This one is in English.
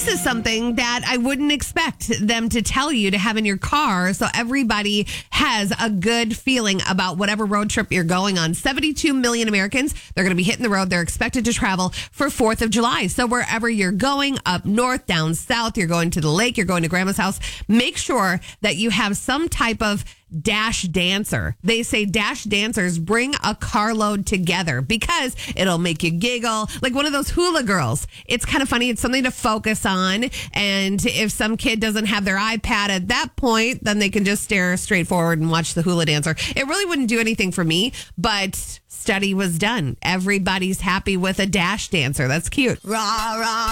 is something that I wouldn't expect them to tell you to have in your car, so everybody has a good feeling about whatever road trip you're going on. 72 million Americans, they're going to be hitting the road. They're expected to travel for 4th of July. So wherever you're going, up north, down south, you're going to the lake, you're going to grandma's house, make sure that you have some type of dash dancer. They say dash dancers bring a carload together because it'll make you giggle, like one of those hula girls. It's kind of funny. It's something to focus on. And if some kid doesn't have their iPad at that point, then they can just stare straight forward and watch the hula dancer. It really wouldn't do anything for me, but study was done. Everybody's happy with a dash dancer. That's cute. Rah, rah.